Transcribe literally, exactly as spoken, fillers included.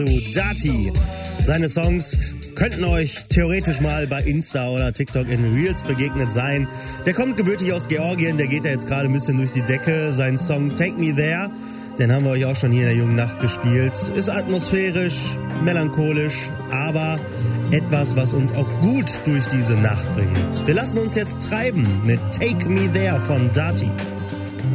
Dati. Seine Songs könnten euch theoretisch mal bei Insta oder TikTok in Reels begegnet sein. Der kommt gebürtig aus Georgien, der geht ja jetzt gerade ein bisschen durch die Decke. Sein Song Take Me There, den haben wir euch auch schon hier in der jungen Nacht gespielt. Ist atmosphärisch, melancholisch, aber etwas, was uns auch gut durch diese Nacht bringt. Wir lassen uns jetzt treiben mit Take Me There von Dati.